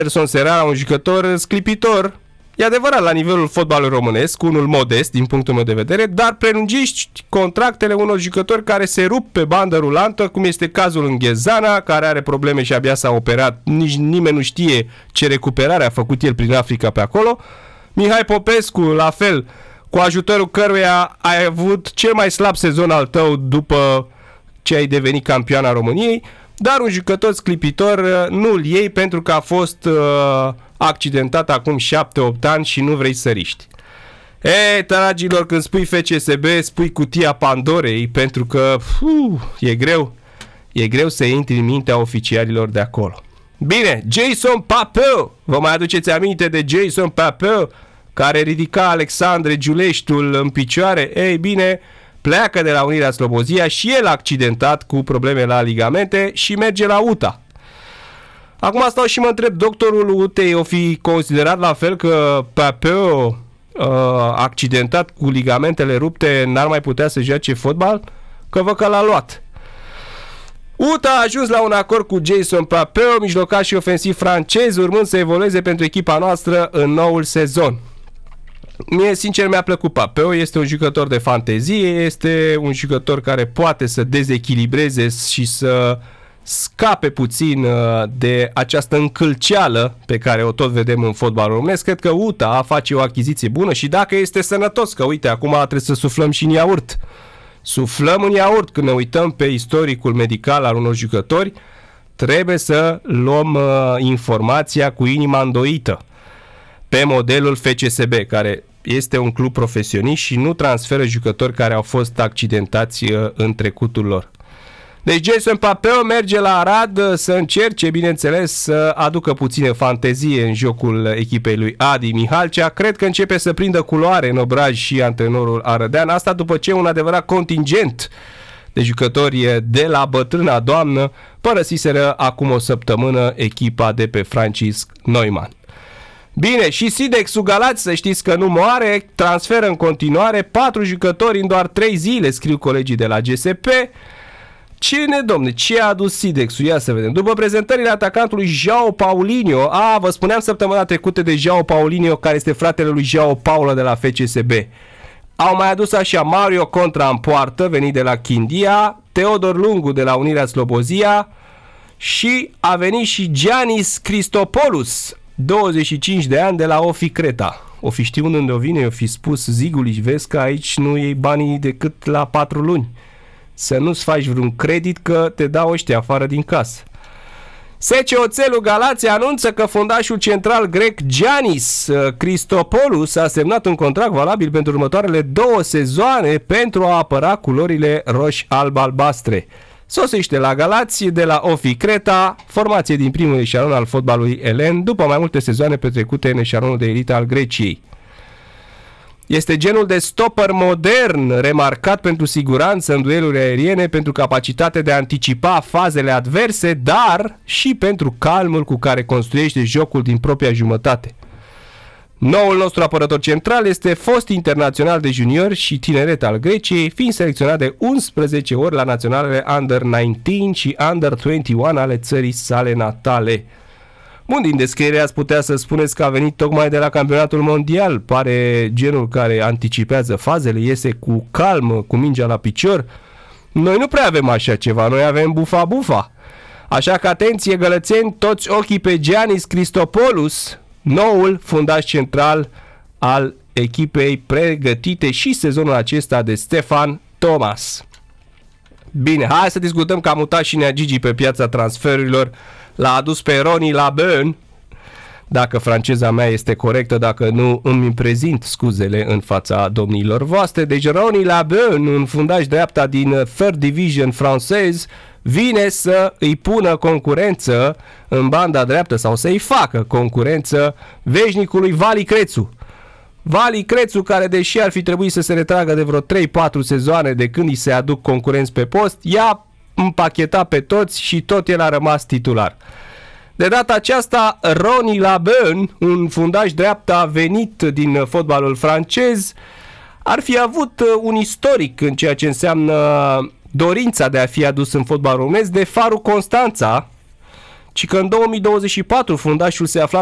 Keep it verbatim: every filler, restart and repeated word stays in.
Anderson Serra, un jucător sclipitor, e adevărat, la nivelul fotbalului românesc, unul modest din punctul meu de vedere, dar prelungiști contractele unor jucători care se rup pe bandă rulantă, cum este cazul Înghezana, care are probleme și abia s-a operat, nici nimeni nu știe ce recuperare a făcut el prin Africa pe acolo. Mihai Popescu, la fel, cu ajutorul căruia ai avut cel mai slab sezon al tău după ce ai devenit campioan al României, dar un jucător sclipitor nu-l iei pentru că a fost uh, accidentat acum șapte opt ani și nu vrei să riști. E, dragilor, când spui F C S B, spui cutia Pandorei, pentru că uh, e greu, e greu să intri în mintea oficialilor de acolo. Bine, Jason Papeu, vă mai aduceți aminte de Jason Papeu, care ridica Alexandre Giuleștiul în picioare? Ei bine, pleacă de la Unirea Slobozia și el accidentat cu probleme la ligamente și merge la U T A. Acum stau și mă întreb, doctorul U T A o fi considerat la fel că Papeu, uh, accidentat cu ligamentele rupte, n-ar mai putea să joace fotbal? Că văd că l-a luat. U T A a ajuns la un acord cu Jason Papeu, mijlocaș și ofensiv francez, urmând să evolueze pentru echipa noastră în noul sezon. Mie, sincer, mi-a plăcut Papeu, este un jucător de fantezie, este un jucător care poate să dezechilibreze și să scape puțin de această încălceală pe care o tot vedem în fotbalul românesc. Cred că U T A face o achiziție bună și dacă este sănătos, că uite, acum trebuie să suflăm și în iaurt. Suflăm în iaurt când ne uităm pe istoricul medical al unor jucători, trebuie să luăm uh, informația cu inima îndoită pe modelul F C S B, care este un club profesionist și nu transferă jucători care au fost accidentați uh, în trecutul lor. Deci Jason Papeu merge la Arad să încerce, bineînțeles, să aducă puțină fantezie în jocul echipei lui Adi Mihalcea. Cred că începe să prindă culoare în obraj și antrenorul arădean. Asta după ce un adevărat contingent de jucători de la bătrâna doamnă părăsiseră acum o săptămână echipa de pe Francis Neumann. Bine, și Sidexul Galați, să știți că nu moare, transferă în continuare patru jucători în doar trei zile, scriu colegii de la G S P. Cine, domne, ce a adus Sidexul? Ia să vedem. După prezentările atacantului João Paulinho, a, vă spuneam săptămâna trecută de João Paulinho, care este fratele lui João Paulo de la F C S B. Au mai adus așa Mario Contra în poartă, venit de la Chindia, Teodor Lungu de la Unirea Slobozia și a venit și Giannis Christopoulos, douăzeci și cinci de ani, de la Ofi Creta. O fi știut unde o vine, o fi spus Zigulici, vezi că aici nu iei banii decât la patru luni. Să nu-ți faci vreun credit că te dau ăștia afară din casă. S C Oțelul Galați anunță că fundașul central grec Giannis Christopoulos a semnat un contract valabil pentru următoarele două sezoane pentru a apăra culorile roș-alb-albastre. Sosește la Galați de la Ofi Creta, formație din primul eșalon al fotbalului elen, după mai multe sezoane petrecute în eșalonul de elită al Greciei. Este genul de stopper modern, remarcat pentru siguranță în dueluri aeriene, pentru capacitatea de a anticipa fazele adverse, dar și pentru calmul cu care construiește jocul din propria jumătate. Noul nostru apărător central este fost internațional de junior și tineret al Greciei, fiind selecționat de unsprezece ori la naționalele Under nouăsprezece și Under douăzeci și unu ale țării sale natale. Bun, din descriere ați putea să spuneți că a venit tocmai de la campionatul mondial. Pare genul care anticipează fazele, iese cu calm, cu mingea la picior. Noi nu prea avem așa ceva, noi avem bufa-bufa. Așa că atenție, gălățeni, toți ochii pe Giannis Christopoulos, noul fundaș central al echipei pregătite și sezonul acesta de Stefan Thomas. Bine, hai să discutăm că a mutat și Nea Gigi pe piața transferurilor. L-a adus pe Ronny Labeun, dacă franceza mea este corectă, dacă nu îmi prezint scuzele în fața domnilor voastre. Deci Ronny Labeun, un fundaș dreapta din Third Division francez, vine să îi pună concurență în banda dreaptă sau să îi facă concurență veșnicului Vali Crețu. Vali Crețu, care deși ar fi trebuit să se retragă de vreo trei patru sezoane de când îi se aduc concurenți pe post, i-a împachetat pe toți și tot el a rămas titular. De data aceasta, Ronny Labeun, un fundaș dreapta venit din fotbalul francez, ar fi avut un istoric în ceea ce înseamnă dorința de a fi adus în fotbalul românesc de Farul Constanța, ci că în două mii douăzeci și patru fundașul se afla